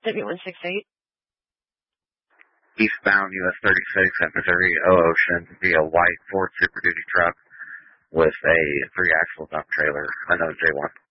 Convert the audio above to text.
W168. Eastbound US 36 at Missouri Ocean via white Ford Super Duty truck with a 3-axle dump trailer. I know J1.